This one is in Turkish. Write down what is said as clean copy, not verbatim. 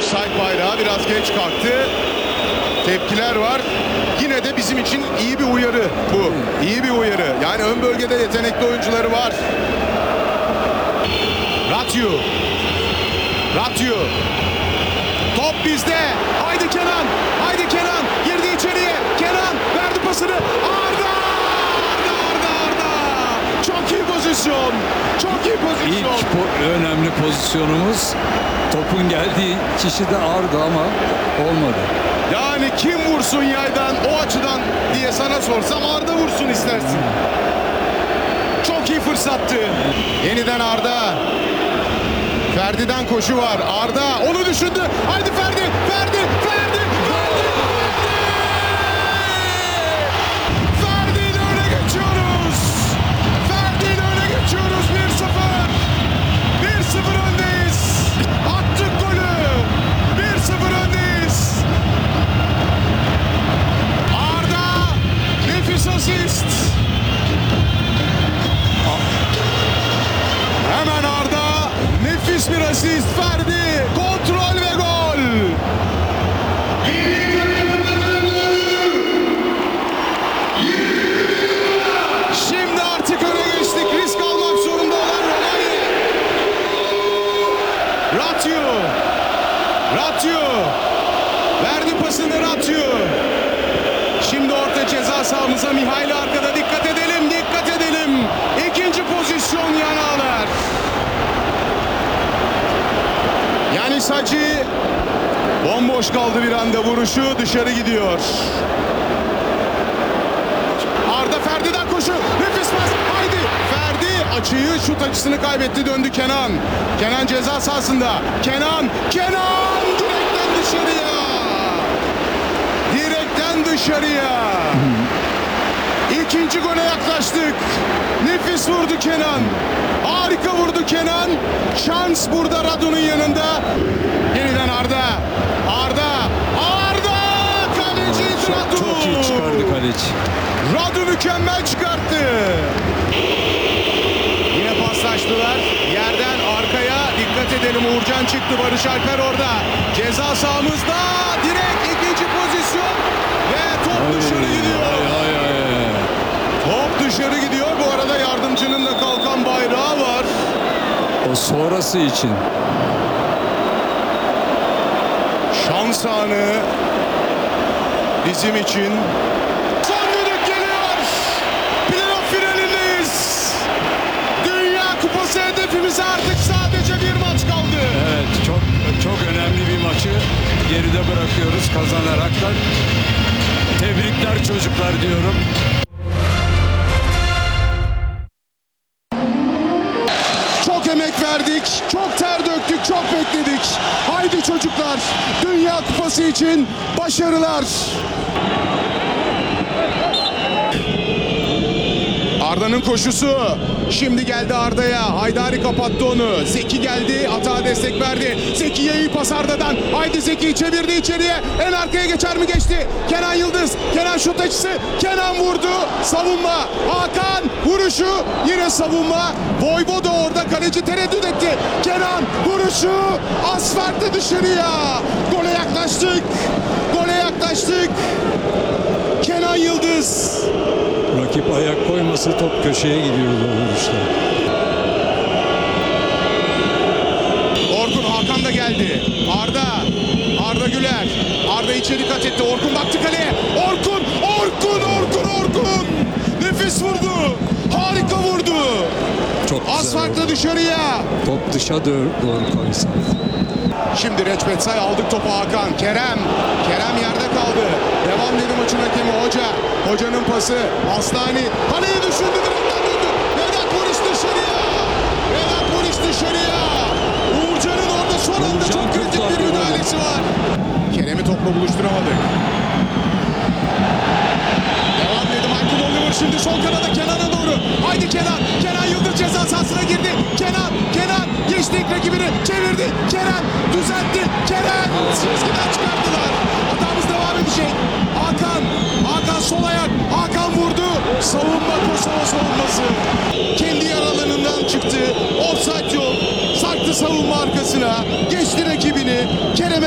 Offside bayrağı biraz geç kalktı. Tepkiler var. Yine de bizim için iyi bir uyarı bu. İyi bir uyarı. Yani ön bölgede yetenekli oyuncuları var. Ratio. Top bizde. Haydi Kenan. Girdi içeriye. Kenan verdi pasını. Arda. Çok iyi pozisyon. İlk önemli pozisyonumuz, topun geldiği kişi de Arda ama olmadı. Yani kim vursun yaydan o açıdan diye sana sorsam Arda vursun istersin. Çok iyi fırsattı. Yeniden Arda. Ferdi'den koşu var. Arda onu düşündü. Haydi Ferdi. Ferdi'yle öne geçiyoruz. 1-0 öndeyiz. Attık golü. 1-0 öndeyiz. Arda nefis asist. Hemen Arda nefis bir asist. Ferdi kontrol ve gol. Şimdi artık öne geçtik. Risk almak zorunda olan Romanya. Ratio. Verdi pasını Ratio. Şimdi orta ceza sahamıza Mihail arkada. Dikkat edelim. İkinci pozisyon Yanağlar. Yani Hacı bomboş kaldı bir anda, vuruşu dışarı gidiyor. Arda Ferdi'den koşu. Nefis pas. Haydi. Ferdi açıyı, şut açısını kaybetti, döndü Kenan. Kenan ceza sahasında. Kenan direkten dışarıya. İkinci gole yaklaştık. Nefis vurdu Kenan. Harika vurdu Kenan. Şans burada Radu'nun yanında. Yeniden Arda. Kaleci Radu. Çok iyi çıkardı kaleci. Radu mükemmel çıkarttı. Yine paslaştılar. Yerden arkaya dikkat edelim. Uğurcan çıktı. Barış Alper orada. Ceza sahamızda. Direkt ikinci pozisyon. Ve top dışarı gidiyor. Top dışarı gidiyor. Bu arada yardımcının da kalkan bayrağı var. O sonrası için. Şans anı bizim için. Son düdük geliyor. Playoff finalindeyiz. Dünya Kupası hedefimize artık sadece bir maç kaldı. Evet, çok önemli bir maçı geride bırakıyoruz kazanarak da. Tebrikler çocuklar diyorum. Çok emek verdik, çok ter döktük, çok bekledik. Haydi çocuklar, Dünya Kupası için başarılar. Arda'nın koşusu. Şimdi geldi Arda'ya. Haydari kapattı onu. Zeki geldi. Atağa destek verdi. Zeki'ye iyi pas Arda'dan. Haydi Zeki çevirdi içeriye. En arkaya geçer mi? Geçti. Kenan Yıldız. Kenan şut açısı. Kenan vurdu. Savunma. Hakan vuruşu. Yine savunma. Voyvoda orada. Kaleci tereddüt etti. Kenan vuruşu. Asfaltte dışarıya. Gole yaklaştık. Kenan Yıldız. Rakip ayak koyması top köşeye gidiyordu o vuruşta. Orkun, Hakan da geldi. Arda Güler. Arda içeri kat etti. Orkun baktı kaleye. Orkun. Nefis vurdu. Harika vurdu. Çok güzel Asfaltla oldu. dışarıya. Top dışa doğru koysa. Şimdi Reçbet Say, aldık topu Hakan. Kerem yerde kaldı. Devam dedi maçın hakemi Hoca. Hocanın pası. Aslani. Kaleyi düşündü. Direkten döndü. Vedat Polis dışarıya. Uğurcan'ın orada son anda çok kritik bir müdahalesi var. Kerem'i topla buluşturamadık. Devam dedi Michael Oliver şimdi sol kanada Kenan'a doğru. Haydi Kenan Yıldız ceza sahasına girdi. Kenan geçti rakibini, çevirdi. Kerem düzeltti. Çizgiden çıkarttılar. Hatamız devam edecek. Hakan sol ayak. Hakan vurdu. Savunma, Kosova savunması. Kendi yaralarından çıktı. Offside yok. Sarktı savunma arkasına. Geçti rakibini.